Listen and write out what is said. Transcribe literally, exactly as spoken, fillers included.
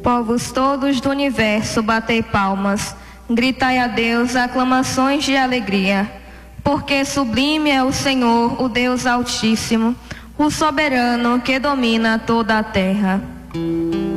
Povos todos do universo, batei palmas, gritai a Deus aclamações de alegria, porque sublime é o Senhor, o Deus Altíssimo, o soberano que domina toda a terra.